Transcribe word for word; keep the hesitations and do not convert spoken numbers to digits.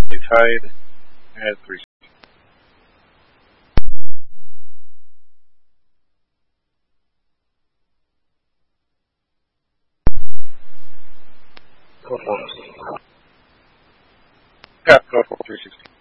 tied at three. Go for it. Yeah, go for three sixty.